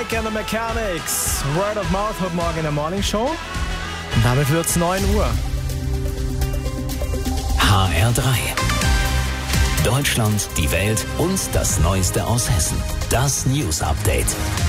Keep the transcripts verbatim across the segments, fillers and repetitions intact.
Mike and the Mechanics. Word of Mouth heute Morgen in der Morning Show. Und damit wird's neun Uhr. H R drei. Deutschland, die Welt und das Neueste aus Hessen. Das News Update.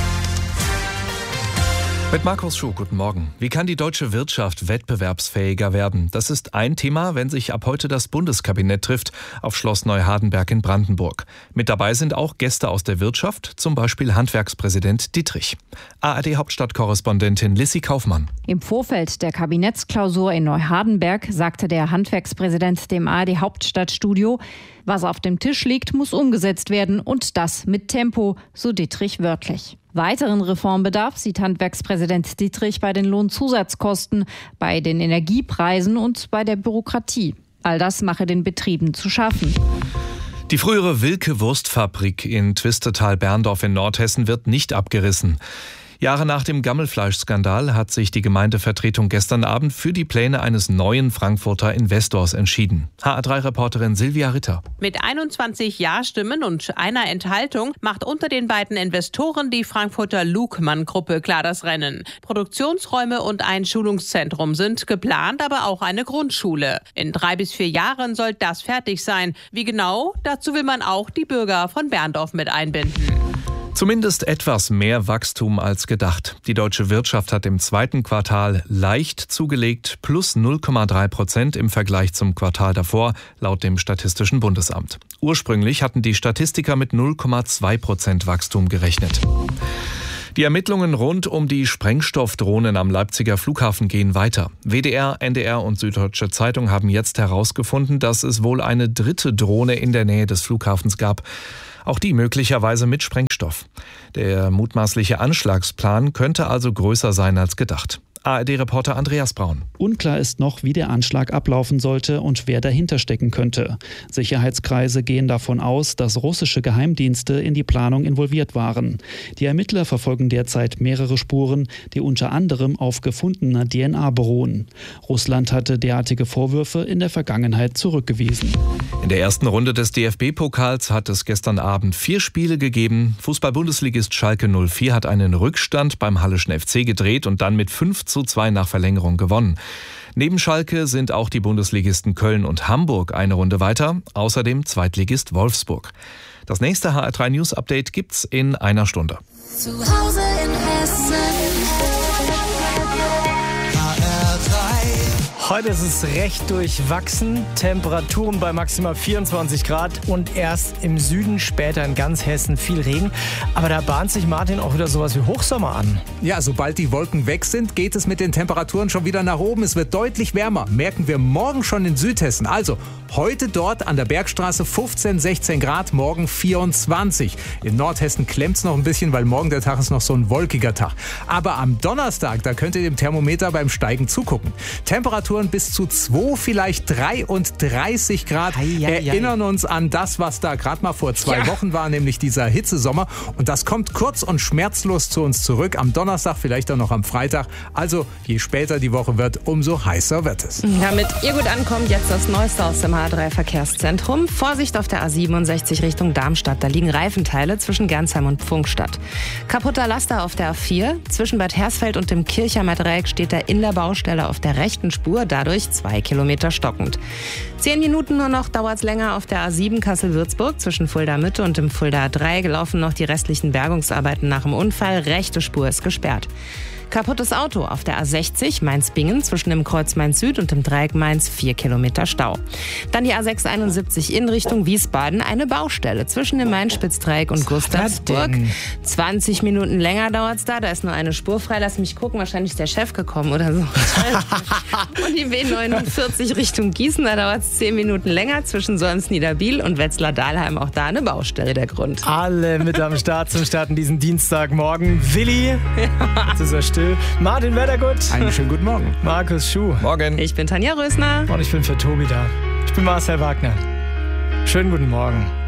Mit Markus Schuh, guten Morgen. Wie kann die deutsche Wirtschaft wettbewerbsfähiger werden? Das ist ein Thema, wenn sich ab heute das Bundeskabinett trifft auf Schloss Neuhardenberg in Brandenburg. Mit dabei sind auch Gäste aus der Wirtschaft, zum Beispiel Handwerkspräsident Dietrich. A R D-Hauptstadtkorrespondentin Lissy Kaufmann. Im Vorfeld der Kabinettsklausur in Neuhardenberg sagte der Handwerkspräsident dem A R D-Hauptstadtstudio, was auf dem Tisch liegt, muss umgesetzt werden und das mit Tempo, so Dietrich wörtlich. Weiteren Reformbedarf sieht Handwerkspräsident Dietrich bei den Lohnzusatzkosten, bei den Energiepreisen und bei der Bürokratie. All das mache den Betrieben zu schaffen. Die frühere Wilke-Wurstfabrik in Twistetal-Berndorf in Nordhessen wird nicht abgerissen. Jahre nach dem Gammelfleischskandal hat sich die Gemeindevertretung gestern Abend für die Pläne eines neuen Frankfurter Investors entschieden. H R drei-Reporterin Silvia Ritter. Mit einundzwanzig Ja-Stimmen und einer Enthaltung macht unter den beiden Investoren die Frankfurter Lugmann-Gruppe klar das Rennen. Produktionsräume und ein Schulungszentrum sind geplant, aber auch eine Grundschule. In drei bis vier Jahren soll das fertig sein. Wie genau? Dazu will man auch die Bürger von Berndorf mit einbinden. Zumindest etwas mehr Wachstum als gedacht. Die deutsche Wirtschaft hat im zweiten Quartal leicht zugelegt, plus null Komma drei Prozent im Vergleich zum Quartal davor, laut dem Statistischen Bundesamt. Ursprünglich hatten die Statistiker mit null Komma zwei Prozent Wachstum gerechnet. Die Ermittlungen rund um die Sprengstoffdrohnen am Leipziger Flughafen gehen weiter. W D R, N D R und Süddeutsche Zeitung haben jetzt herausgefunden, dass es wohl eine dritte Drohne in der Nähe des Flughafens gab. Auch die möglicherweise mit Sprengstoff. Der mutmaßliche Anschlagsplan könnte also größer sein als gedacht. A R D-Reporter Andreas Braun. Unklar ist noch, wie der Anschlag ablaufen sollte und wer dahinter stecken könnte. Sicherheitskreise gehen davon aus, dass russische Geheimdienste in die Planung involviert waren. Die Ermittler verfolgen derzeit mehrere Spuren, die unter anderem auf gefundener D N A beruhen. Russland hatte derartige Vorwürfe in der Vergangenheit zurückgewiesen. In der ersten Runde des D F B-Pokals hat es gestern Abend vier Spiele gegeben. Fußball-Bundesligist Schalke null vier hat einen Rückstand beim Halleschen F C gedreht und dann mit fünf zu zwei nach Verlängerung gewonnen. Neben Schalke sind auch die Bundesligisten Köln und Hamburg eine Runde weiter, außerdem Zweitligist Wolfsburg. Das nächste H R drei News Update gibt's in einer Stunde. Zu Hause in Hessen. Heute ist es recht durchwachsen. Temperaturen bei maximal vierundzwanzig Grad und erst im Süden, später in ganz Hessen viel Regen. Aber da bahnt sich, Martin, auch wieder sowas wie Hochsommer an. Ja, sobald die Wolken weg sind, geht es mit den Temperaturen schon wieder nach oben. Es wird deutlich wärmer. Merken wir morgen schon in Südhessen. Also heute dort an der Bergstraße fünfzehn, sechzehn Grad, morgen vierundzwanzig. In Nordhessen klemmt es noch ein bisschen, weil morgen der Tag ist noch so ein wolkiger Tag. Aber am Donnerstag, da könnt ihr dem Thermometer beim Steigen zugucken. Temperaturen bis zu zwei, vielleicht dreiunddreißig Grad. Ei, ei, Erinnern ei. uns an das, was da gerade mal vor zwei ja. Wochen war, nämlich dieser Hitzesommer. Und das kommt kurz und schmerzlos zu uns zurück. Am Donnerstag, vielleicht auch noch am Freitag. Also je später die Woche wird, umso heißer wird es. Damit ihr gut ankommt, jetzt das Neueste aus dem H R drei Verkehrszentrum. Vorsicht auf der A siebenundsechzig Richtung Darmstadt. Da liegen Reifenteile zwischen Gernsheim und Pfungstadt. Kaputter Laster auf der A vier. Zwischen Bad Hersfeld und dem Kirchheimer Dreieck steht er in der Baustelle auf der rechten Spur. Dadurch zwei Kilometer stockend. Zehn Minuten nur noch dauert es länger auf der A sieben Kassel-Würzburg. Zwischen Fulda Mitte und dem Fulda Dreieck laufen noch die restlichen Bergungsarbeiten nach dem Unfall. Rechte Spur ist gesperrt. Kaputtes Auto auf der A sechzig Mainz-Bingen zwischen dem Kreuz Mainz-Süd und dem Dreieck Mainz vier Kilometer Stau. Dann die A sechshunderteinundsiebzig in Richtung Wiesbaden, eine Baustelle zwischen dem Main-Spitz-Dreieck und Gustavsburg. zwanzig Minuten länger dauert es da, da ist nur eine Spur frei. Lass mich gucken, wahrscheinlich ist der Chef gekommen oder so. Und die B neunundvierzig Richtung Gießen, da dauert es zehn Minuten länger zwischen Solms-Niederbiel und Wetzlar-Dahlheim. Auch da eine Baustelle, der Grund. Alle mit am Start zum Starten diesen Dienstagmorgen. Willi, jetzt ist er still. Martin Wettergut. Einen schönen guten Morgen. Markus Schuh. Morgen. Ich bin Tanja Rösner. Und ich bin für Tobi da. Ich bin Marcel Wagner. Schönen guten Morgen.